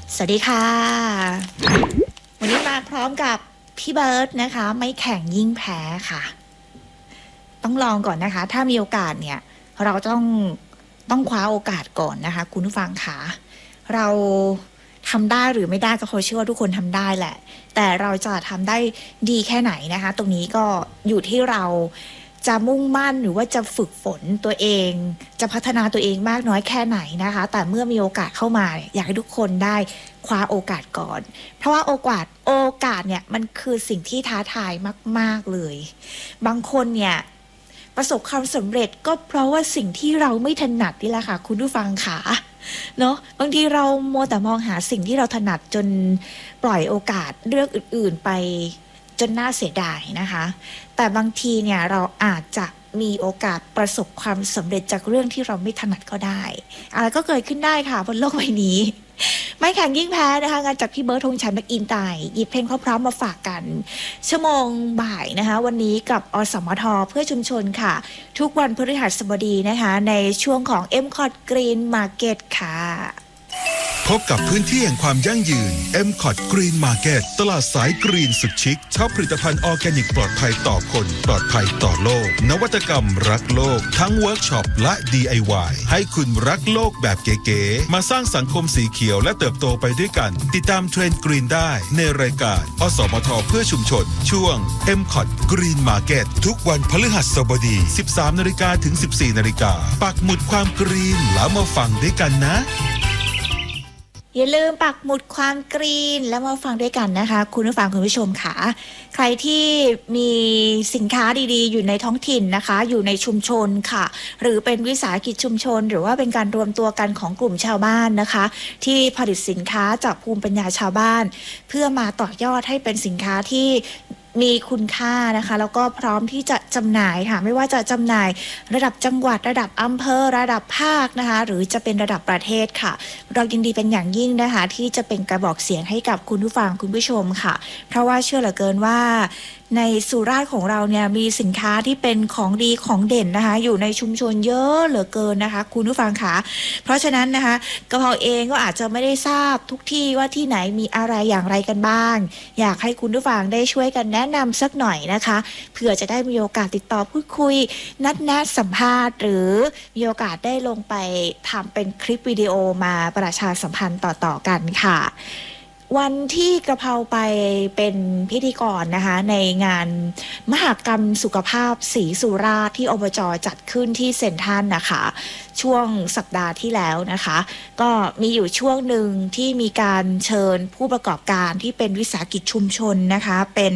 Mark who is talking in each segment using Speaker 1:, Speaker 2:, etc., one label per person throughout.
Speaker 1: สวัสดีค่ะวันนี้มาพร้อมกับพี่เบิร์ดนะคะไม่แข่งยิ่งแพ้ค่ะต้องลองก่อนนะคะถ้ามีโอกาสเนี่ยเราต้องคว้าโอกาสก่อนนะคะคุณผู้ฟังค่ะเราทำได้หรือไม่ได้ก็เชื่อว่าทุกคนทำได้แหละแต่เราจะทำได้ดีแค่ไหนนะคะตรงนี้ก็อยู่ที่เราจะมุ่งมั่นหรือว่าจะฝึกฝนตัวเองจะพัฒนาตัวเองมากน้อยแค่ไหนนะคะแต่เมื่อมีโอกาสเข้ามาอยากให้ทุกคนได้คว้าโอกาสก่อนเพราะว่าโอกาสเนี่ยมันคือสิ่งที่ท้าทายมากๆเลยบางคนเนี่ยประสบความสำเร็จก็เพราะว่าสิ่งที่เราไม่ถนัดนี่แหละค่ะคุณผู้ฟังค่ะเนาะบางทีเรามัวแต่มองหาสิ่งที่เราถนัดจนปล่อยโอกาสเรื่องอื่นๆไปจนน่าเสียดายนะคะแต่บางทีเนี่ยเราอาจจะมีโอกาสประสบความสำเร็จจากเรื่องที่เราไม่ถนัดก็ได้อะไรก็เกิดขึ้นได้ค่ะบนโลกใบนี้ไม่แข่งยิ่งแพ้นะคะงานจากพี่เบิร์ดธงชัยแม็กอินไตหยิบเพลงเพราะๆมาฝากกันชั่วโมงบ่ายนะคะวันนี้กับอสมทเพื่อชุมชนค่ะทุกวันพฤหัสบดีนะคะในช่วงของ MCOT Green Market ค่ะ
Speaker 2: พบกับพื้นที่แห่งความยั่งยืน MCOT Green Market ตลาดสายกรีนสุดชิคชอบผลิตภัณฑ์ออร์แกนิกปลอดภัยต่อคนปลอดภัยต่อโลกนวัตกรรมรักโลกทั้งเวิร์กช็อปและ DIY ให้คุณรักโลกแบบเก๋ๆมาสร้างสังคมสีเขียวและเติบโตไปด้วยกันติดตามเทรนด์กรีนได้ในรายการอสมทเพื่อชุมชนช่วง MCOT Green Market ทุกวันพฤหัสบดี 13 นาฬิกาถึง 14 นาฬิกาปักหมุดความกรีนแล้วมาฟังด้วยกันนะ
Speaker 1: อย่าลืมปักหมุดความกรีนแล้วมาฟังด้วยกันนะคะคุณผู้ฟังคุณผู้ชมค่ะใครที่มีสินค้าดีๆอยู่ในท้องถิ่นนะคะอยู่ในชุมชนค่ะหรือเป็นวิสาหกิจชุมชนหรือว่าเป็นการรวมตัวกันของกลุ่มชาวบ้านนะคะที่ผลิตสินค้าจากภูมิปัญญาชาวบ้านเพื่อมาต่อยอดให้เป็นสินค้าที่มีคุณค่านะคะแล้วก็พร้อมที่จะจำหน่ายค่ะไม่ว่าจะจำหน่ายระดับจังหวัดระดับอำเภอระดับภาคนะคะหรือจะเป็นระดับประเทศค่ะเรายินดีเป็นอย่างยิ่งนะคะที่จะเป็นกระบอกเสียงให้กับคุณผู้ฟังคุณผู้ชมค่ะเพราะว่าเชื่อเหลือเกินว่าในสุราษฎร์ของเราเนี่ยมีสินค้าที่เป็นของดีของเด่นนะคะอยู่ในชุมชนเยอะเหลือเกินนะคะคุณผู้ฟังค่ะเพราะฉะนั้นนะคะกระเพราเองก็อาจจะไม่ได้ทราบทุกที่ว่าที่ไหนมีอะไรอย่างไรกันบ้างอยากให้คุณผู้ฟังได้ช่วยกันแนะนำสักหน่อยนะคะเพื่อจะได้มีโอกาสติดต่อพูดคุยนัดแนะสัมภาษณ์หรือมีโอกาสได้ลงไปทำเป็นคลิปวิดีโอมาประชาสัมพันธ์ต่อๆกันค่ะวันที่กระเพราไปเป็นพิธีกรนะคะในงานมหกรรมสุขภาพศรีสุราษฎร์ที่อบจ.จัดขึ้นที่เซ็นทรัลนะคะช่วงสัปดาห์ที่แล้วนะคะก็มีอยู่ช่วงหนึ่งที่มีการเชิญผู้ประกอบการที่เป็นวิสาหกิจชุมชนนะคะ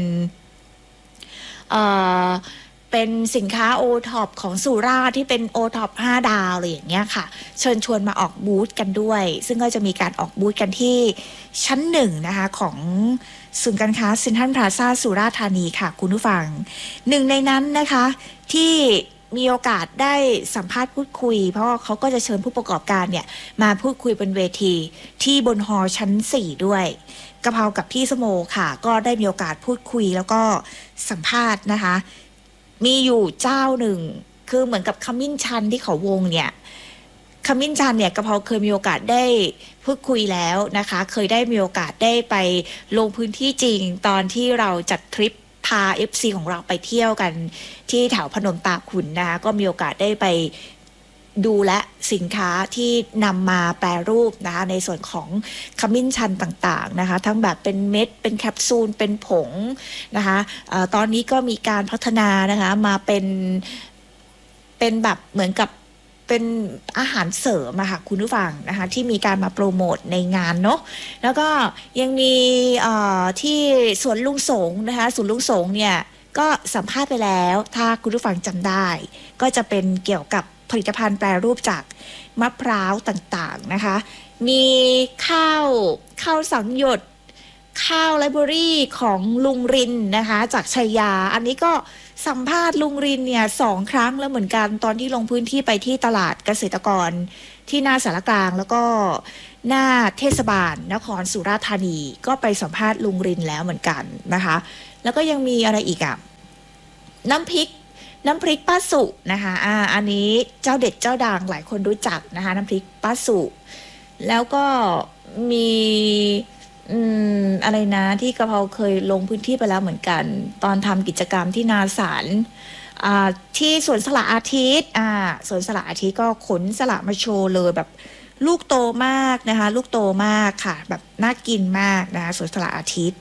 Speaker 1: เป็นสินค้าโอท็อปของสุราษฎร์ที่เป็นโอท็อป5 ดาวอะไรอย่างเงี้ยค่ะเชิญชวนมาออกบูธกันด้วยซึ่งก็จะมีการออกบูธกันที่ชั้น1นะคะของศูนย์การค้าเซ็นทรัลพลาซ่าสุราษฎร์ธานีค่ะคุณผู้ฟังหนึ่งในนั้นนะคะที่มีโอกาสได้สัมภาษณ์พูดคุยเพราะเขาก็จะเชิญผู้ประกอบการเนี่ยมาพูดคุยบนเวทีที่บนฮอลล์ชั้น4ด้วยกะเพรากับพี่สโมค่ะก็ได้มีโอกาสพูดคุยแล้วก็สัมภาษณ์นะคะมีอยู่เจ้าหนึ่งคือเหมือนกับขมิ้นชันที่เขาวงเนี่ยขมิ้นชันเนี่ยกะเพราเคยมีโอกาสได้พูดคุยแล้วนะคะเคยได้มีโอกาสได้ไปลงพื้นที่จริงตอนที่เราจัดทริปพา FC ของเราไปเที่ยวกันที่แถวพนมตาขุนนะคะก็มีโอกาสได้ไปดูและสินค้าที่นำมาแปรรูปนะคะในส่วนของขมิ้นชันต่างๆนะคะทั้งแบบเป็นเม็ดเป็นแคปซูลเป็นผงนะคะตอนนี้ก็มีการพัฒนานะคะมาเป็นแบบเหมือนกับเป็นอาหารเสริมอะค่ะคุณผู้ฟังนะคะที่มีการมาโปรโมทในงานเนาะแล้วก็ยังมีที่สวนลุงสงนะคะสวนลุงสงเนี่ยก็สัมภาษณ์ไปแล้วถ้าคุณผู้ฟังจำได้ก็จะเป็นเกี่ยวกับผลิตภัณฑ์แปรรูปจากมะพร้าวต่างๆนะคะมีข้าวสังหยดข้าวไลบรารีของลุงรินนะคะจากชัยยาอันนี้ก็สัมภาษณ์ลุงรินเนี่ย2 ครั้งแล้วเหมือนกันตอนที่ลงพื้นที่ไปที่ตลาดเกษตรกรที่หน้าสารกลางแล้วก็หน้าเทศบาลนครสุราษฎร์ธานีก็ไปสัมภาษณ์ลุงรินแล้วเหมือนกันนะคะแล้วก็ยังมีอะไรอีกอ่ะน้ำพริกป้าสุนะคะอันนี้เจ้าเด็ดเจ้าดังหลายคนรู้จักนะคะน้ำพริกป้าสุแล้วก็มีอะไรนะที่กะเพราเคยลงพื้นที่ไปแล้วเหมือนกัน ตอนทำกิจกรรมที่นาสารที่สวนสละอาทิตย์สวนสละอาทิตย์ก็ขนสละมาโชว์เลยแบบลูกโตมากนะคะลูกโตมากค่ะแบบน่ากินมากนะคะสวนสละอาทิตย์